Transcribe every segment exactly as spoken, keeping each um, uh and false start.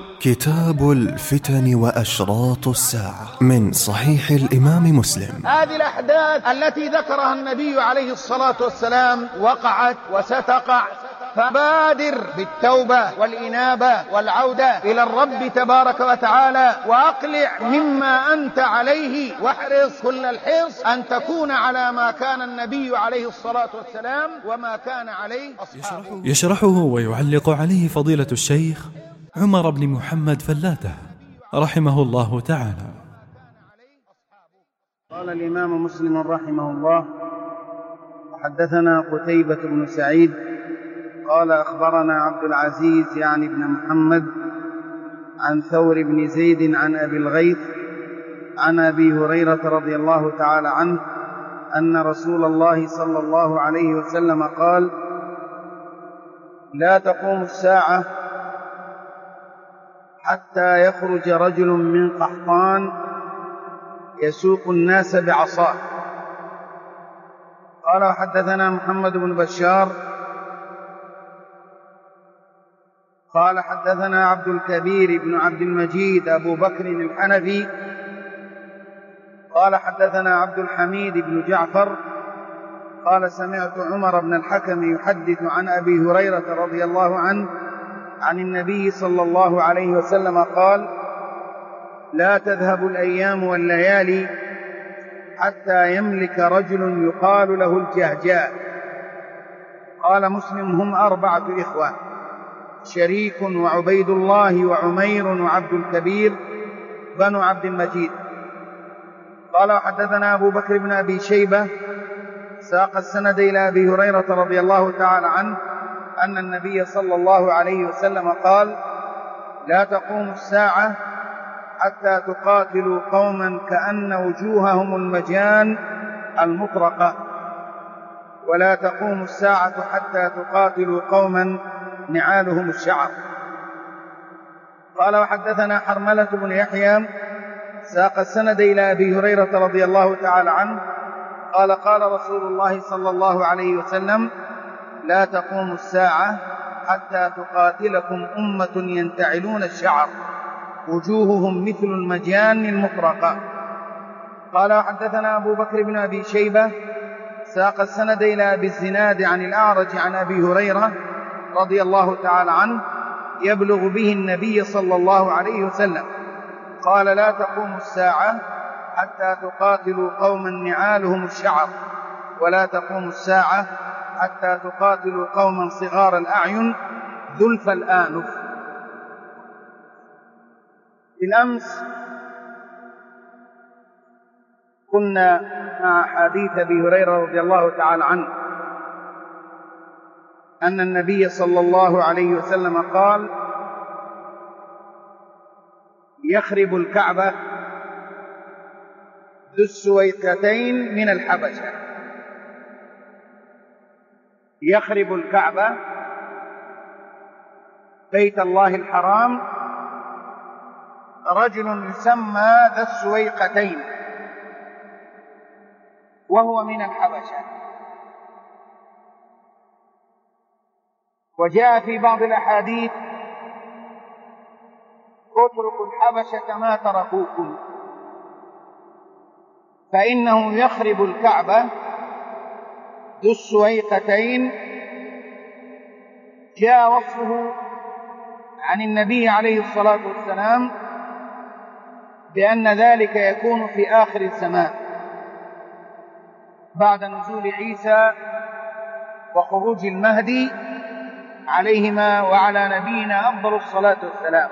كتاب الفتن وأشراط الساعة من صحيح الإمام مسلم. هذه الأحداث التي ذكرها النبي عليه الصلاة والسلام وقعت وستقع، فبادر بالتوبة والإنابة والعودة إلى الرب تبارك وتعالى، وأقلع مما أنت عليه، واحرص كل الحرص أن تكون على ما كان النبي عليه الصلاة والسلام وما كان عليه أصحابه. يشرحه ويعلق عليه فضيلة الشيخ عمر بن محمد فلاته رحمه الله تعالى. قال الإمام مسلم رحمه الله: حدثنا قتيبة بن سعيد قال أخبرنا عبد العزيز يعني بن محمد عن ثور بن زيد عن أبي الغيث عن أبي هريرة رضي الله تعالى عنه أن رسول الله صلى الله عليه وسلم قال: لا تقوم الساعة حتى يخرج رجل من قحطان يسوق الناس بعصاه. قال: وحدثنا محمد بن بشار قال حدثنا عبد الكبير بن عبد المجيد أبو بكر الحنفي قال حدثنا عبد الحميد بن جعفر قال: سمعت عمر بن الحكم يحدث عن أبي هريرة رضي الله عنه عن النبي صلى الله عليه وسلم قال: لا تذهب الأيام والليالي حتى يملك رجل يقال له الجهجاء. قال مسلم: هم أربعة إخوة: شريك وعبيد الله وعمير وعبد الكبير بنو عبد المجيد. قال: وحدثنا أبو بكر بن أبي شيبة ساق السند إلى أبي هريرة رضي الله تعالى عنه أن النبي صلى الله عليه وسلم قال: لا تقوم الساعة حتى تقاتلوا قوما كأن وجوههم المجان المطرقة، ولا تقوم الساعة حتى تقاتلوا قوما نعالهم الشعر. قال: وحدثنا حرملة بن يحيى ساق السند إلى أبي هريرة رضي الله تعالى عنه قال: قال رسول الله صلى الله عليه وسلم: لا تقوم الساعة حتى تقاتلكم أمة ينتعلون الشعر وجوههم مثل المجان المطرقة. قال: وحدثنا أبو بكر بن أبي شيبة ساق السند إلى أبي الزناد عن الأعرج عن أبي هريرة رضي الله تعالى عنه يبلغ به النبي صلى الله عليه وسلم قال: لا تقوم الساعة حتى تقاتلوا قوما نعالهم الشعر، ولا تقوم الساعة حتى تقاتلوا قوما صغار الأعين ذلف الآنف. بالأمس كنا مع حديث أبي هريرة رضي الله تعالى عنه أن النبي صلى الله عليه وسلم قال: يخرب الكعبة ذو السويقتين من الحبشة. يخرب الكعبة بيت الله الحرام رجل يسمى ذا السويقتين وهو من الحبشة. وجاء في بعض الأحاديث: اتركوا الحبشة ما تركوكم فإنه يخرب الكعبة ذو السويقتين. جاء وصفه عن النبي عليه الصلاة والسلام بأن ذلك يكون في آخر الزمان بعد نزول عيسى وخروج المهدي عليهما وعلى نبينا أفضل الصلاة والسلام،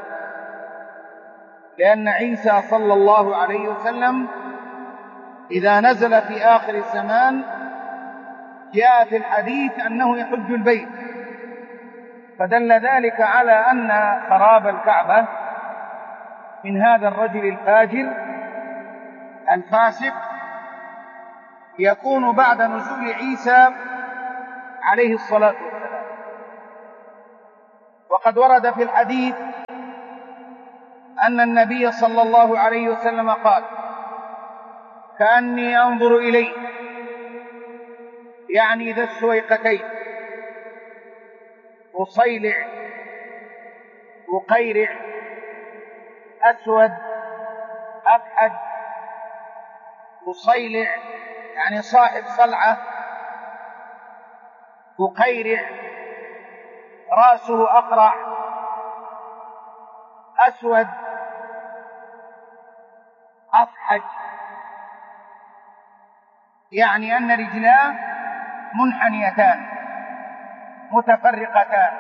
لأن عيسى صلى الله عليه وسلم إذا نزل في آخر الزمان جاء في الحديث أنه يحج البيت، فدل ذلك على أن خراب الكعبة من هذا الرجل الفاجر الفاسق يكون بعد نزول عيسى عليه الصلاة والسلام. وقد ورد في الحديث أن النبي صلى الله عليه وسلم قال: كأني أنظر إليه، يعني ذا السويقتين، أصيلع وقيرع أسود أفحج مصيلع يعني صاحب صلعة مقيرع رأسه أقرع أسود أفحج يعني أن رجلاه منحنيتان متفرقتان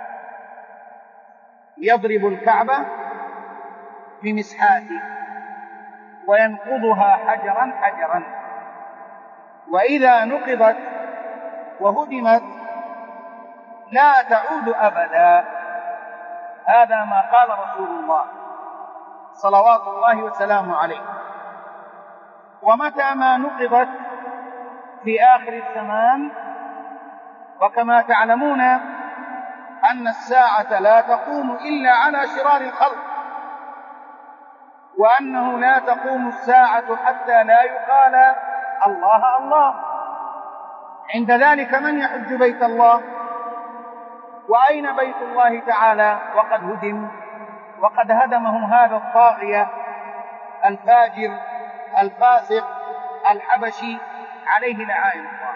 يضرب الكعبة بمسحاته وينقضها حجرا حجرا، وإذا نقضت وهدمت لا تعود أبدا. هذا ما قال رسول الله صلوات الله وسلامه عليه. ومتى ما نقضت في آخر الزمان، وكما تعلمون أن الساعة لا تقوم إلا على شرار الخلق، وأنه لا تقوم الساعة حتى لا يقال الله الله. عند ذلك من يحج بيت الله؟ وأين بيت الله تعالى وقد هدم وقد هدمهم هذا الطاغية الفاجر الفاسق الحبشي عليه لعائن الله.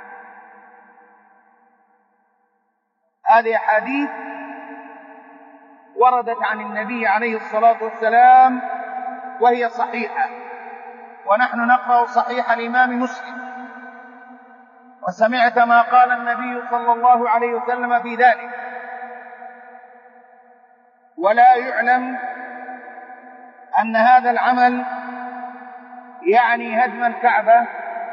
هذه حديث وردت عن النبي عليه الصلاة والسلام وهي صحيحة، ونحن نقرأ صحيح الإمام مسلم، وسمعت ما قال النبي صلى الله عليه وسلم في ذلك. ولا يعلم أن هذا العمل يعني هدم الكعبة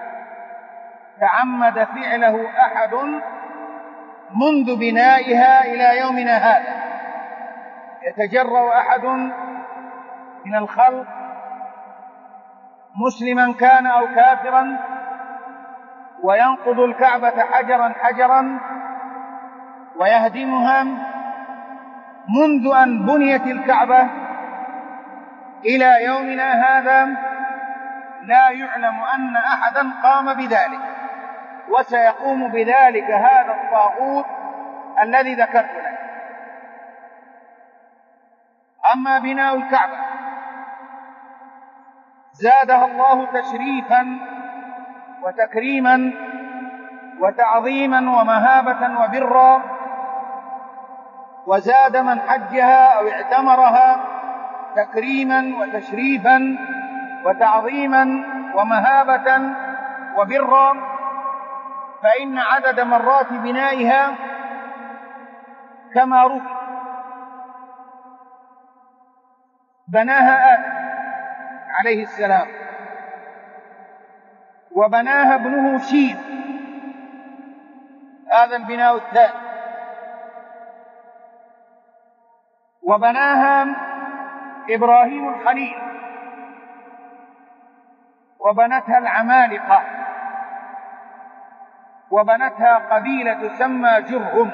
تعمد فعله أحد منذ بنائها إلى يومنا هذا. يتجرأ أحد من الخلق مسلما كان أو كافرا وينقض الكعبة حجرا حجرا ويهدمها منذ أن بنيت الكعبة إلى يومنا هذا. لا يعلم أن أحدا قام بذلك، وسيقوم بذلك هذا الطاغوت الذي ذكرت لك. أما بناء الكعبة زادها الله تشريفا وتكريما وتعظيما ومهابة وبرا، وزاد من حجها أو اعتمرها تكريما وتشريفا وتعظيما ومهابة وبرا، فإن عدد مرات بنائها كما روي بناها آدم عليه السلام، وبناها ابنه شيث، هذا البناء الثاني، وبناها إبراهيم الخليل، وبنتها العمالقة، وبنتها قبيلة تسمى جرهم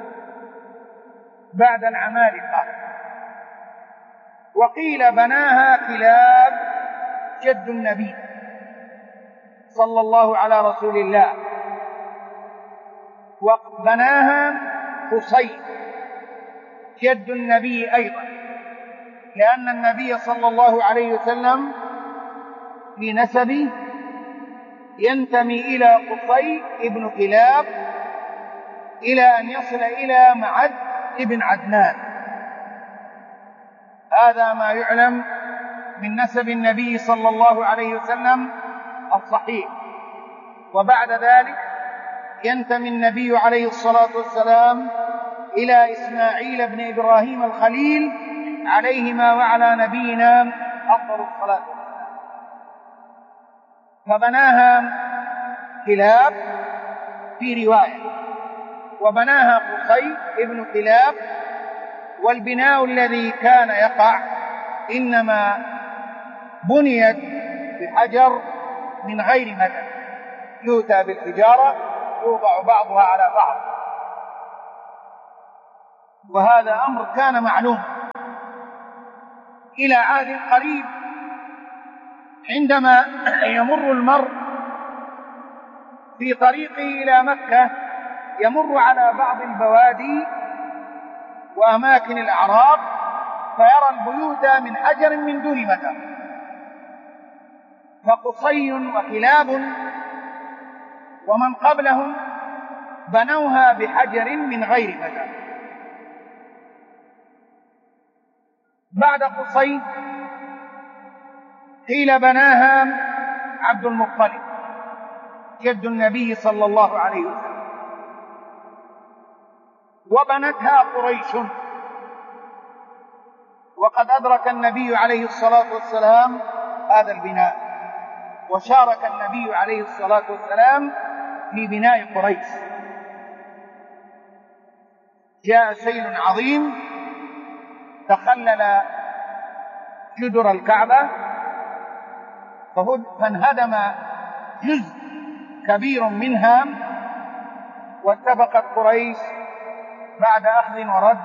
بعد العمالقة. وقيل بناها كلاب جد النبي صلى الله على رسول الله، وبناها قصي جد النبي أيضا، لأن النبي صلى الله عليه وسلم في نسبه ينتمي إلى قصي ابن كلاب إلى أن يصل إلى معد ابن عدنان. هذا ما يعلم من نسب النبي صلى الله عليه وسلم الصحيح. وبعد ذلك ينتمي النبي عليه الصلاة والسلام إلى إسماعيل بن إبراهيم الخليل عليهما وعلى نبينا أفضل الصلاة والسلام. فبناها كلاب في رواية، وبناها قصي ابن كلاب. والبناء الذي كان يقع إنما بنيت بحجر من غير مدد، يؤتى بالحجارة يوضع بعضها على بعض، وهذا أمر كان معلوم إلى عهد قريب. عندما يمر المرء في طريقه إلى مكة يمر على بعض البوادي وأماكن الأعراب فيرى البيوت من حجر من دون متر، فقصي وكلاب ومن قبلهم بنوها بحجر من غير متر. بعد قصي قيل بناها عبد المطلب جد النبي صلى الله عليه وسلم، وبنتها قريش، وقد أدرك النبي عليه الصلاة والسلام هذا البناء، وشارك النبي عليه الصلاة والسلام في بناء قريش. جاء سيل عظيم تخلل جدر الكعبة فانهدم جزء كبير منها، واتفقت قريش بعد أخذ ورد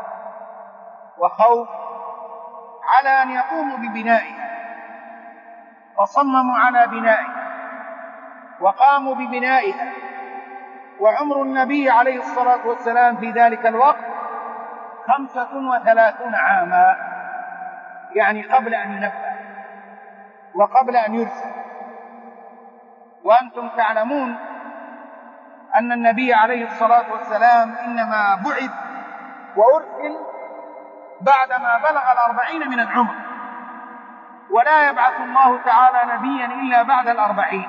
وخوف على أن يقوموا ببنائها، فصمموا على بنائها وقاموا ببنائها. وعمر النبي عليه الصلاة والسلام في ذلك الوقت خمسة وثلاثون عاما، يعني قبل أن ينبأ وقبل أن يرسل. وأنتم تعلمون أن النبي عليه الصلاة والسلام إنما بعث وأرسل بعدما بلغ الأربعين من العمر، ولا يبعث الله تعالى نبيا إلا بعد الأربعين.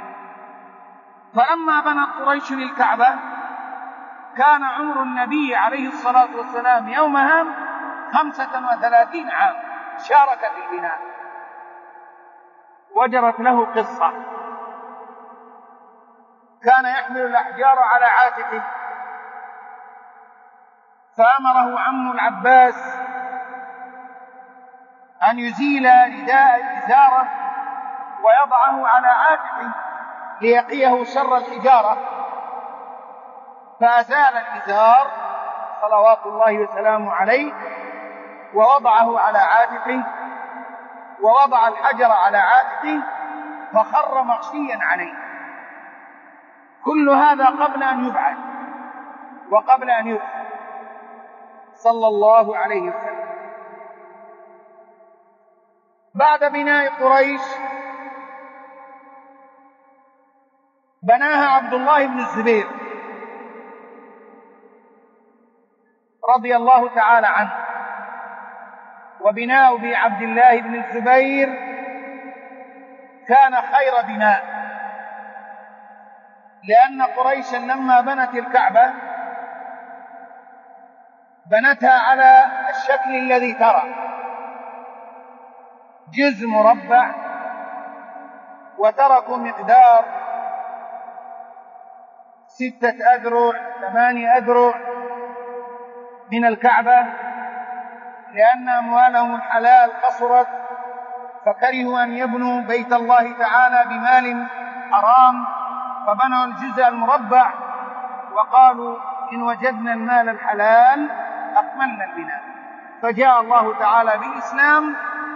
فلما بنت قريش للكعبة كان عمر النبي عليه الصلاة والسلام يومها خمسة وثلاثين عام، شارك في البناء. وجرت له قصة، كان يحمل الأحجار على عاتقه، فأمره عم العباس أن يزيل رداء إزاره ويضعه على عاتقه ليقيه شر الحجارة، فأزال الإزار صلوات الله وسلامه عليه ووضعه على عاتقه، ووضع الحجر على عاتقه فخر مغشيا عليه. كل هذا قبل أن يبعث وقبل أن يرسل صلى الله عليه وسلم. بعد بناء قريش بناها عبد الله بن الزبير رضي الله تعالى عنه، وبناء بعبد الله بن الزبير كان خير بناء، لأن قريشا لما بنت الكعبة بنتها على الشكل الذي ترى، جزء مربع، وتركوا مقدار ستة أذرع ثمانية أذرع من الكعبة، لأن أموالهم الحلال قصرت، فكرهوا أن يبنوا بيت الله تعالى بمال حرام، فبنوا الجزء المربع، وقالوا إن وجدنا المال الحلال أكملنا البناء. فجاء الله تعالى بالإسلام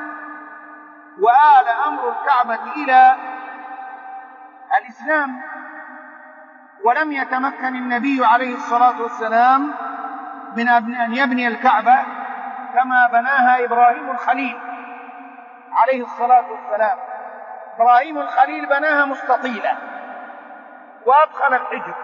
وآل أمر الكعبة إلى الإسلام، ولم يتمكن النبي عليه الصلاة والسلام من أن يبني الكعبة كما بناها إبراهيم الخليل عليه الصلاة والسلام. إبراهيم الخليل بناها مستطيلة وأدخل الحجر،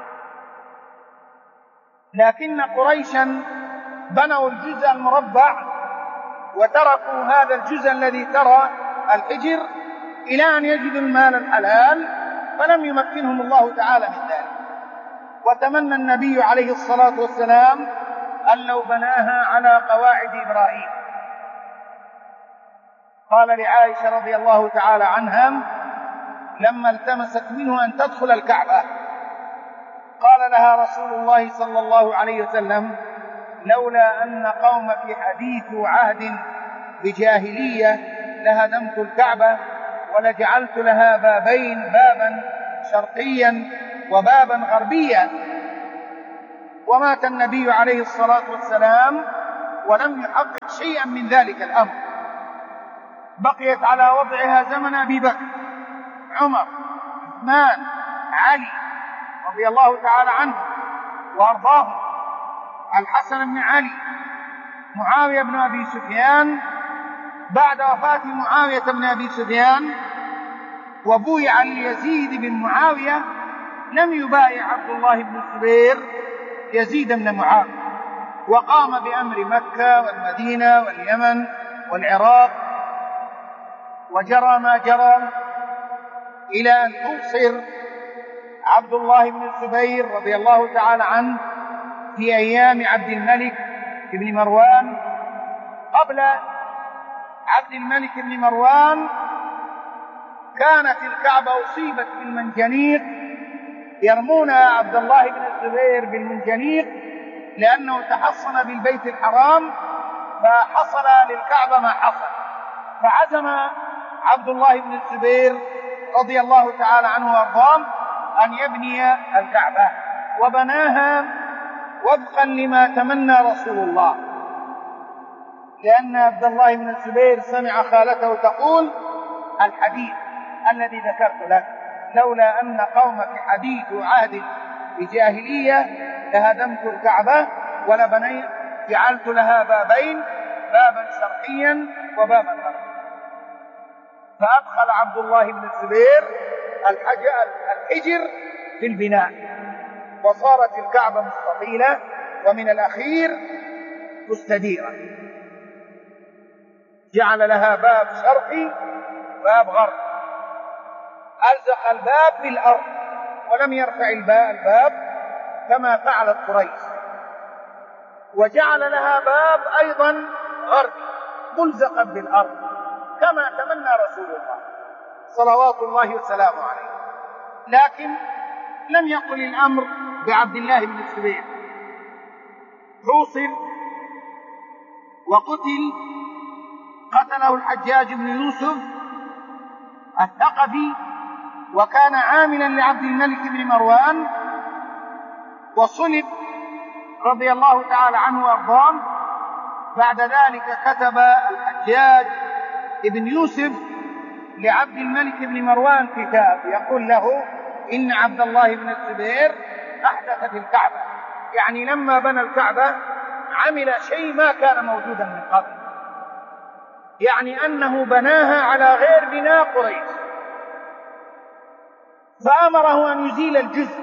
لكن قريشا بنوا الجزء المربع وتركوا هذا الجزء الذي ترى الحجر إلى أن يجدوا المال الحلال، فلم يمكنهم الله تعالى من ذلك. وتمنى النبي عليه الصلاة والسلام أن لو بناها على قواعد إبراهيم. قال لعائشة رضي الله تعالى عنها لما التمست منه أن تدخل الكعبة، قال لها رسول الله صلى الله عليه وسلم لولا أن قوم في حديث عهد بجاهلية لهدمت الكعبة ولجعلت لها بابين، بابا شرقيا وبابا غربيا. ومات النبي عليه الصلاة والسلام ولم يحقق شيئا من ذلك الأمر، بقيت على وضعها زمن أبي بكر، عمر، عثمان، علي رضي الله تعالى عنه وأرضاهم، الحسن بن علي، معاوية بن أبي سفيان بعد وفاة معاوية بن أبي سفيان وبويع ليزيد بن معاوية لم يبايع عبد الله بن الزبير يزيد بن معاوية، وقام بأمر مكة والمدينة واليمن والعراق، وجرى ما جرى إلى أن أبصر عبد الله بن الزبير رضي الله تعالى عنه في أيام عبد الملك بن مروان. قبل عبد الملك بن مروان كانت الكعبة أصيبت بالمنجنيق، يرمون عبد الله بن الزبير بالمنجنيق لأنه تحصن بالبيت الحرام، فحصل للكعبة ما حصل، فعزم عبد الله بن الزبير رضي الله تعالى عنه وارضاه أن يبني الكعبة، وبناها وفقا لما تمنى رسول الله، لأن عبد الله بن الزبير سمع خالته تقول الحديث الذي ذكرت لك: لولا أن قومك حديث عهد بجاهلية لهدمت الكعبة ولبنيت، جعلت لها بابين، بابا شرقيا وبابا غربيا. فأدخل عبد الله بن الزبير الحجر في البناء، وصارت الكعبة مستطيلة ومن الأخير مستديرة، جعل لها باب شرقي وباب غربي، ألزق الباب بالأرض ولم يرفع الباب كما فعلت قريش، وجعل لها باب أيضا غربي ملزقا بالأرض كما تمنى رسول الله صلوات الله وسلامه عليه. لكن لم يقل الأمر بعبد الله بن الزبير، حوصر وقتل، قتله الحجاج بن يوسف الثقفي، وكان عاملا لعبد الملك بن مروان، وصلب رضي الله تعالى عنه وارضاه. بعد ذلك كتب الحجاج بن يوسف لعبد الملك بن مروان كتاب يقول له إن عبد الله بن الزبير أحدث في الكعبة، يعني لما بنى الكعبة عمل شيء ما كان موجودا من قبل، يعني أنه بناها على غير بناء قريش، فأمره أن يزيل الجزء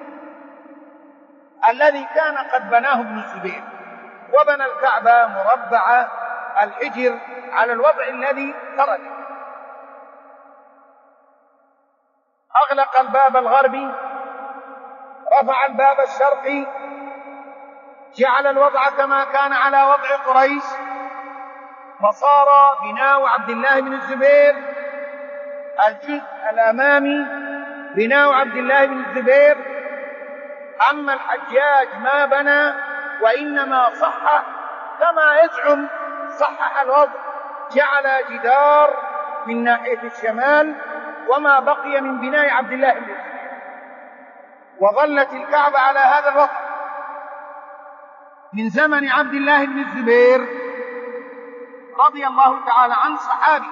الذي كان قد بناه ابن الزبير، وبنى الكعبة مربعة الحجر على الوضع الذي خرج. أغلق الباب الغربي، رفع الباب الشرقي، جعل الوضع كما كان على وضع قريش، فصار بناء عبد الله بن الزبير الجزء الأمامي بناء عبد الله بن الزبير. أما الحجاج ما بنى وإنما صح كما يزعم، صحح الوضع، جعل جدار من ناحية الشمال وما بقي من بناء عبد الله بن الزبير، وظلت الكعبة على هذا الوضع من زمن عبد الله بن الزبير رضي الله تعالى عنه صحابي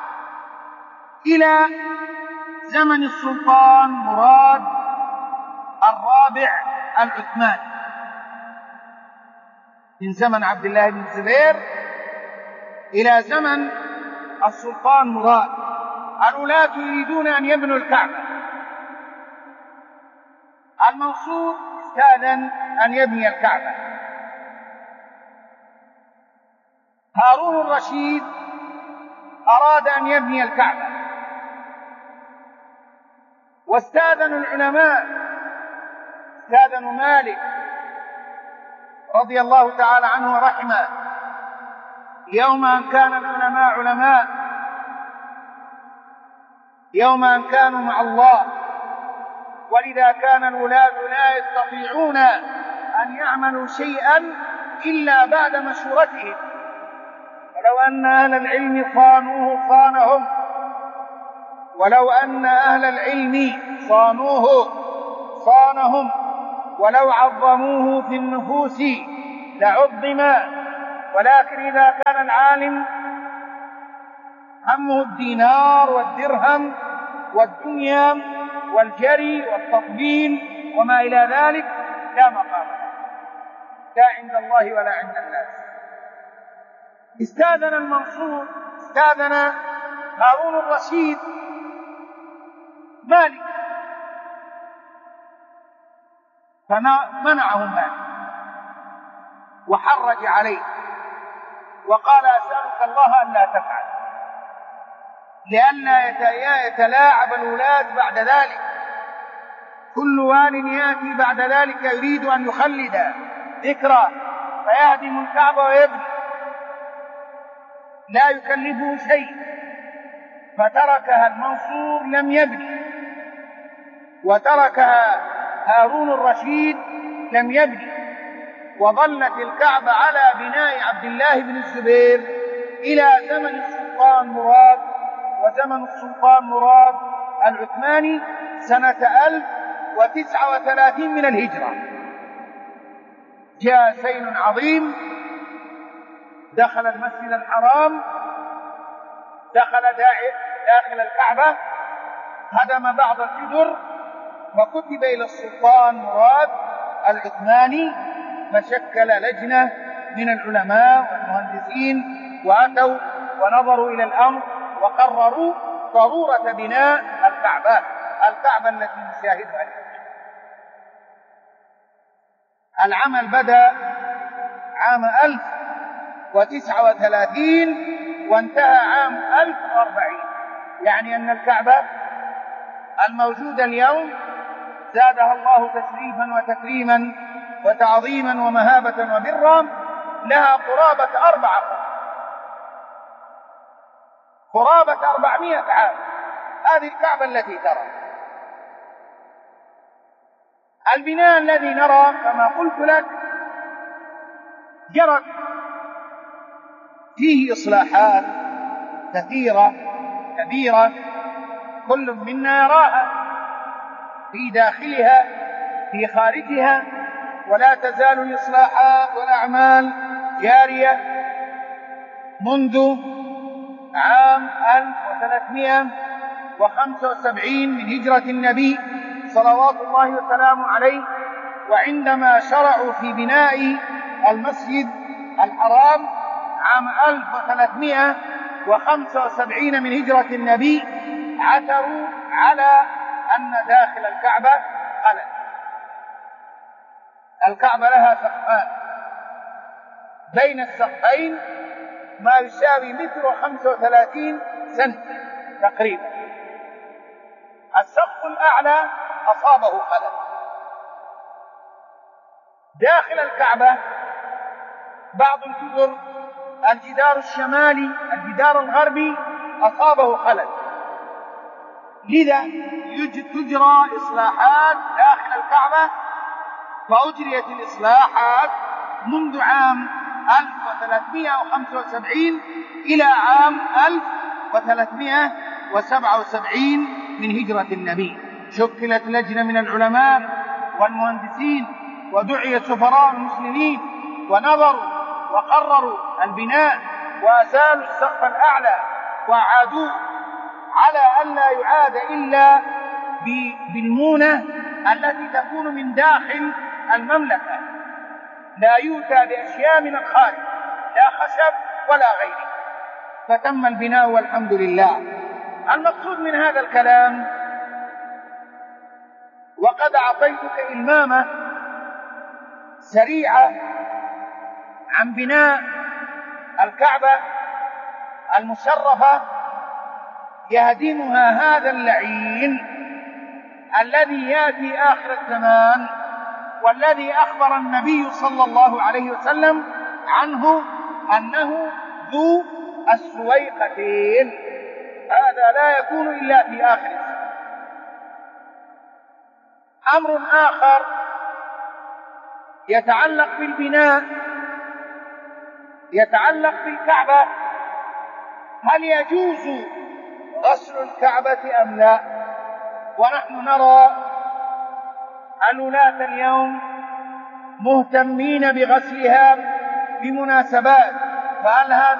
إلى زمن السلطان مراد الرابع العثماني. من زمن عبد الله بن الزبير إلى زمن السلطان مراد، الولاة يريدون أن يبنوا الكعبة، المنصور استأذن أن يبني الكعبة، هارون الرشيد أراد أن يبني الكعبة، واستأذنوا العلماء، استأذنوا مالك رضي الله تعالى عنه ورحمه يوم أن كان العلماء علماء، يوم أن كانوا مع الله، ولذا كان الولاة لا يستطيعون أن يعملوا شيئا إلا بعد مشورتهم، ولو أن أهل العلم صانوه صانهم، ولو أن أهل العلم صانوه صانهم، ولو عظموه في النفوس لعظم، ولكن إذا كان العالم همه الدينار والدرهم والدنيا والجري والتطبيل وما إلى ذلك لا مقام له، لا عند الله ولا عند الناس. استاذن المنصور استاذن هارون الرشيد مالك فمنعه مالك وحرج عليه وقال أسألك الله أن لا تفعل لئلا يتلاعب الولاة بعد ذلك، كل وال يأتي بعد ذلك يريد أن يخلد ذكرى فيهدم الكعبة ويبني لا يكلفه شيء، فتركها المنصور لم يبني وتركها هارون الرشيد لم يبني، وظلت الكعبة على بناء عبد الله بن الزبير إلى زمن السلطان مراد، وزمن السلطان مراد العثماني سنة ألف وتسعة وثلاثين من الهجرة. جاء سيل عظيم دخل المسجد الحرام، دخل داخل الكعبة، هدم بعض الجدر وكتب إلى السلطان مراد العثماني، فشكل لجنة من العلماء والمهندسين وأتوا ونظروا إلى الأمر وقرروا ضرورة بناء الكعبة الكعبة التي نشاهدها اليوم. العمل بدأ عام ألف وتسعة وثلاثين وانتهى عام ألف وأربعين، يعني أن الكعبة الموجودة اليوم زادها الله تشريفا وتكريما وتعظيما ومهابة وبرا لها قرابة أربعة قرابة أربعمائة عام. هذه الكعبة التي ترى. البناء الذي نرى كما قلت لك جرت فيه إصلاحات كثيرة كبيرة كل منا يراها في داخلها في خارجها، ولا تزال الإصلاحات والأعمال جارية منذ عام ألف وثلاثمائة وخمسة وسبعين من هجرة النبي صلوات الله وسلامه عليه، وعندما شرعوا في بناء المسجد الحرام عام ألف وثلاثمائة وخمسة وسبعين من هجرة النبي عثروا على أن داخل الكعبة خلل. الكعبة لها سقفان، بين السقفين ما يساوي متر وخمسة وثلاثين سنت تقريبا. السقف الأعلى أصابه خلل. داخل الكعبة بعض الجدر، الجدار الشمالي الجدار الغربي أصابه خلل، لذا تجرى إصلاحات داخل الكعبة، وأجريت الإصلاحات منذ عام ألف وثلاثمائة وخمسة وسبعين إلى عام ألف وثلاثمائة وسبعة وسبعين من هجرة النبي. شكلت لجنة من العلماء والمهندسين ودعي سفراء المسلمين ونظروا وقرروا البناء وأزالوا السقف الأعلى وأعادوه على أن لا يعاد إلا بالمونة التي تكون من داخل المملكة، لا يؤتى بأشياء من الخارج، لا خشب ولا غيره. فتم البناء والحمد لله. المقصود من هذا الكلام، وقد أعطيتك إلمامة سريعة عن بناء الكعبة المشرفة يهدمها هذا اللعين الذي يأتي آخر الزمان، والذي أخبر النبي صلى الله عليه وسلم عنه أنه ذو السويقتين. هذا لا يكون إلا في آخر الزمان. أمر آخر يتعلق بالبناء، يتعلق بالكعبة. هل يجوز غسل الكعبة أم لا؟ ونحن نرى الولاة اليوم مهتمين بغسلها بمناسبات، فهل هذا